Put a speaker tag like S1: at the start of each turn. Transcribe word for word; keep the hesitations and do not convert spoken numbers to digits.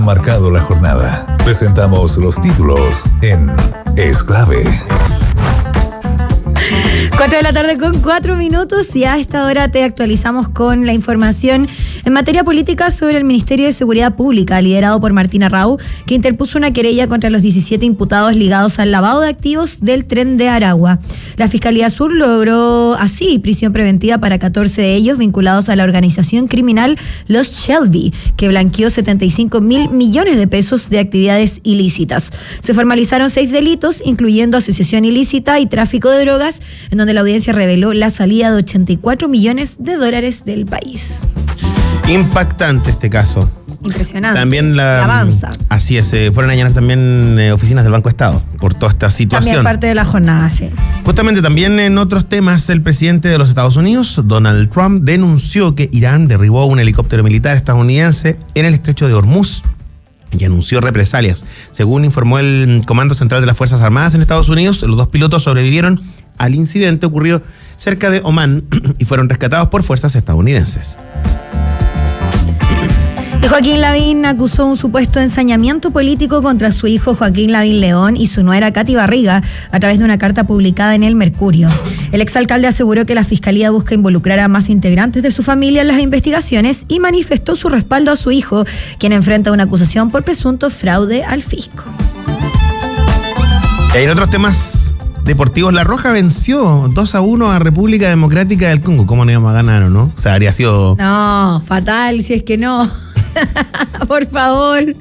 S1: Marcado la jornada. Presentamos los títulos en Es Clave.
S2: Cuatro de la tarde con cuatro minutos y a esta hora te actualizamos con la información en materia política sobre el Ministerio de Seguridad Pública, liderado por Martín Arrau, que interpuso una querella contra los diecisiete imputados ligados al lavado de activos del Tren de Aragua. La Fiscalía Sur logró así prisión preventiva para catorce de ellos vinculados a la organización criminal Los Shelby, que blanqueó setenta y cinco mil millones de pesos de actividades ilícitas. Se formalizaron seis delitos, incluyendo asociación ilícita y tráfico de drogas, en donde la audiencia reveló la salida de ochenta y cuatro millones de dólares del país.
S3: Impactante este caso.
S2: Impresionante.
S3: También la
S2: avanza.
S3: Así es, eh, fueron a allanar también eh, oficinas del Banco Estado por toda esta situación.
S2: También parte de la jornada, sí.
S3: Justamente también en otros temas, el presidente de los Estados Unidos, Donald Trump, denunció que Irán derribó un helicóptero militar estadounidense en el estrecho de Hormuz y anunció represalias. Según informó el Comando Central de las Fuerzas Armadas en Estados Unidos, los dos pilotos sobrevivieron al incidente ocurrido cerca de Omán y fueron rescatados por fuerzas estadounidenses.
S2: Y Joaquín Lavín acusó un supuesto ensañamiento político contra su hijo Joaquín Lavín León y su nuera Katy Barriga a través de una carta publicada en El Mercurio. El exalcalde aseguró que la Fiscalía busca involucrar a más integrantes de su familia en las investigaciones y manifestó su respaldo a su hijo, quien enfrenta una acusación por presunto fraude al fisco.
S3: Y en otros temas deportivos, La Roja venció dos a uno a República Democrática del Congo. ¿Cómo no íbamos a ganar o no? O sea, habría sido...
S2: No, fatal si es que no. Por favor.